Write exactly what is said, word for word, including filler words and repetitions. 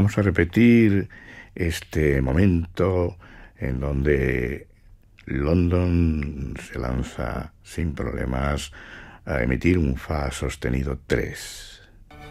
vamos a repetir este momento en donde London se lanza sin problemas a emitir un Fa sostenido tres.